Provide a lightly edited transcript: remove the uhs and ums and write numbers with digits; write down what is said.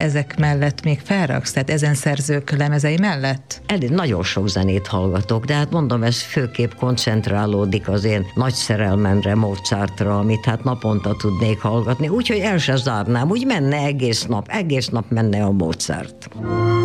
ezek mellett még felraksz? Tehát ezen szerzők lemezei mellett? Nagyon sok zenét hallgatok, de hát mondom, ez főképp koncentrálódik az én nagy szerelmemre, Mozartra, amit hát naponta tudnék hallgatni, úgyhogy el se zárnám, úgy menne egész nap menne a Mozart.